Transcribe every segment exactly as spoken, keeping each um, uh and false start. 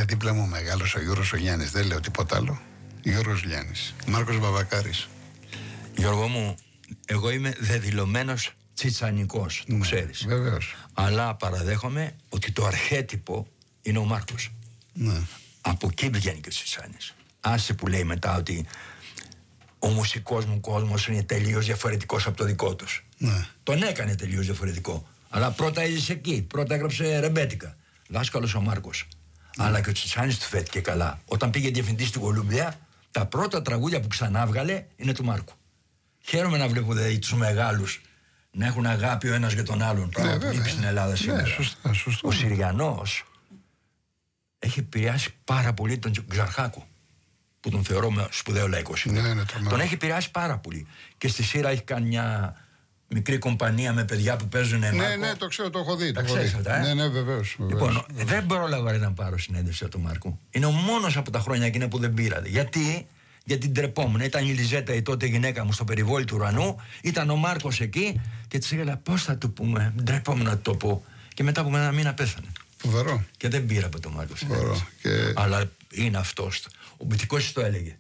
δίπλα μου μεγάλος ο Γιώργος ο Γιάννης. Δεν λέω τίποτα άλλο. Γιώργος Γιάννης. Μάρκος Μπαμπακάρης. Γιώργο μου, εγώ είμαι δεδηλωμένος τσιτσανικός, το ναι, ξέρεις. Βεβαίως. Αλλά παραδέχομαι ότι το αρχέτυπο είναι ο Μάρκος. Ναι. Από εκεί βγαίνει και ο Τσιτσάνης. Άσε που λέει μετά ότι ο μουσικός μου κόσμος είναι τελείως διαφορετικός από το δικό τους. Ναι. Τον έκανε τελείως διαφορετικό. Αλλά πρώτα έζησε εκεί, πρώτα έγραψε ρεμπέτικα. Δάσκαλος ο Μάρκος. Ναι. Αλλά και ο Τσιτσάνης του φέτηκε καλά. Όταν πήγε διευθυντής στην Κολούμπια, τα πρώτα τραγούδια που ξανά βγάλε είναι του Μάρκου. Χαίρομαι να βλέπω δηλαδή τους μεγάλους να έχουν αγάπη ο ένας για τον άλλον. Πράγμα που λείπει στην Ελλάδα σήμερα. Ναι, σωστά, σωστά. Ο Συριανός έχει επηρεάσει πάρα πολύ τον Ξαρχάκο, που τον θεωρώ με σπουδαίο λαϊκό σήμερα. Ναι, ναι, τον έχει επηρεάσει πάρα πολύ. Και στη Σύρα έχει κάνει μια μικρή κομπανία με παιδιά που παίζουν. Ναι, Μάρκο. ναι, το ξέρω, το έχω δει. Τα το ξέρεις έχω δει. αυτά, ε? Ναι, ναι, βεβαίως. Λοιπόν, βεβαίως. δεν πρόλαβα να πάρω συνέντευξη από τον Μάρκο. Είναι ο μόνος από τα χρόνια εκείνα που δεν πήρα. Γιατί, γιατί ντρεπόμουν. Ήταν η Λιζέτα, η τότε γυναίκα μου, στο περιβόλι του ουρανού. Ήταν ο Μάρκος εκεί και της έλεγα πώς θα του πούμε. Ντρεπόμουν να το πω. Και μετά από ένα μήνα πέθανε. Φοβερό. Και δεν πήρα από τον Μάρκο συνέντευξη. Και... Αλλά είναι αυτός. Ο Μπιτικός το έλεγε.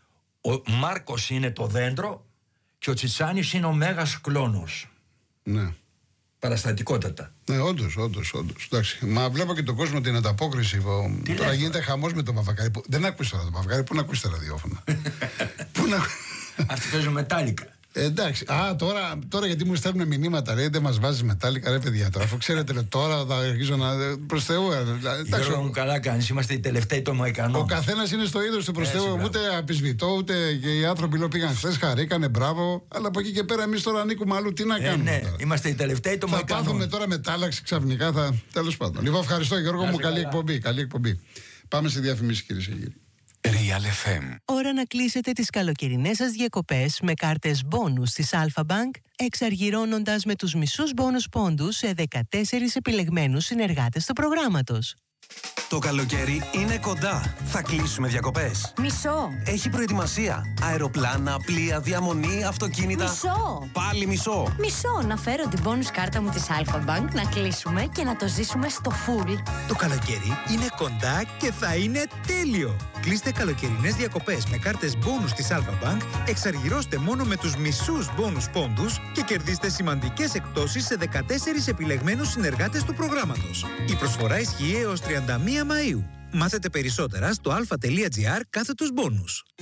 Ο Μάρκος είναι το δέντρο και ο Τσιτσάνης είναι ο μέγας κλόνος. Ναι. Παραστατικότατα. Ναι, όντως, όντως, όντως. Εντάξει. Μα βλέπω και τον κόσμο την ανταπόκριση. Τι τώρα λες, γίνεται χαμός με τον Παπακάρη. Δεν ακούεις τώρα τον Παπακάρη, πού να ακούεις τα ραδιόφωνα. Πού να... Αυτοί παίζουν μετάλλικα. Ε, εντάξει. Α, τώρα, τώρα γιατί μου στέλνουν μηνύματα, λέει, δεν μας βάζεις μετάλλικα, ρε παιδιά. Τώρα, αφού ξέρετε, λέει, τώρα θα αρχίζω να. Προς Θεού. Εντάξει, Γιώργο μου, καλά κάνεις. Είμαστε οι τελευταίοι το Μοϊκανό. ο καθένας είναι στο είδος του, προς Θεού. Ούτε απεισβητώ, ούτε και οι άνθρωποι λέω πήγαν χθες, χαρήκανε, μπράβο. Αλλά από εκεί και πέρα εμείς τώρα ανήκουμε αλλού. Τι να Ε, κάνουμε. ναι, τώρα. είμαστε οι τελευταίοι το Θα Μοϊκανό. πάθουμε τώρα μετάλλαξη ξαφνικά. Θα... Τέλος πάντων. Λοιπόν, ευχαριστώ Γιώργο μου. Καλή εκπομπή, καλή εκπομπή. Πάμε σε διαφημίσεις, κυρίες και κύριοι. Real εφ εμ. Ώρα να κλείσετε τις καλοκαιρινές σας διακοπές με κάρτες μπόνους της Alpha Bank, εξαργυρώνοντας με τους μισούς μπόνους πόντους σε δεκατέσσερις επιλεγμένους συνεργάτες του προγράμματος. Το καλοκαίρι είναι κοντά. Θα κλείσουμε διακοπές. Μισό. Έχει προετοιμασία. Αεροπλάνα, πλοία, διαμονή, αυτοκίνητα. Μισό. Πάλι μισό. Μισό. Να φέρω την bonus κάρτα μου της Alpha Bank, να κλείσουμε και να το ζήσουμε στο full. Το καλοκαίρι είναι κοντά και θα είναι τέλειο. Κλείστε καλοκαιρινές διακοπές με κάρτες bonus της Alpha Bank, εξαργυρώστε μόνο με τους μισούς bonus πόντους και κερδίστε σημαντικές εκπτώσεις σε δεκατέσσερις επιλεγμένους συνεργάτες του προγράμματος. Η προσφορά ισχύει έως τριάντα μία Μαΐου. Μάθετε περισσότερα στο alpha.gr κάθετος bonus.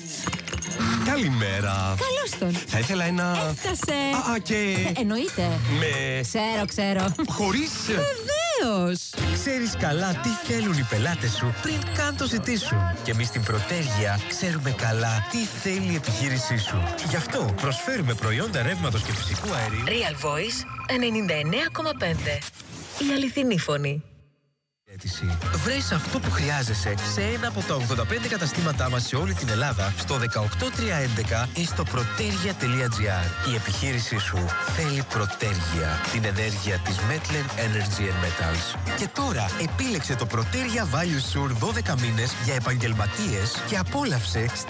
Καλημέρα. Καλώς τον. Θα ήθελα ένα... Έφτασε. Α, α, και... Ε, εννοείται. Με... Ξέρω, ξέρω. Χωρίς... Βεβαίως. Ξέρεις καλά τι θέλουν οι πελάτες σου πριν καν το ζητήσουν. Και εμείς στην Προτέργεια ξέρουμε καλά τι θέλει η επιχείρησή σου. Γι' αυτό προσφέρουμε προϊόντα ρεύματος και φυσικού αερίου. Real Voice ενενήντα εννέα κόμμα πέντε. Η αληθινή φωνή. Βρες αυτό που χρειάζεσαι σε ένα από τα ογδόντα πέντε καταστήματά μας σε όλη την Ελλάδα, στο δεκαοκτώ τριακόσια έντεκα ή στο protergia τελεία gr. Η επιχείρησή σου θέλει Protergia, την ενέργεια της Metlen Energy and Metals. Και τώρα επίλεξε το Protergia Value Sur δώδεκα μήνες για επαγγελματίες και απόλαυσε